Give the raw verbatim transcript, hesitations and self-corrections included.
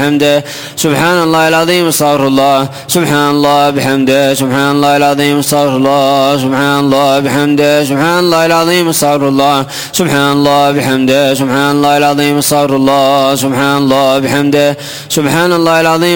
بحمده سبحان الله العظيم استغفر الله سبحان الله بحمده سبحان الله العظيم استغفر الله سبحان الله بحمده سبحان الله العظيم استغفر الله سبحان الله بحمده سبحان الله العظيم استغفر الله سبحان الله بحمده سبحان الله العظيم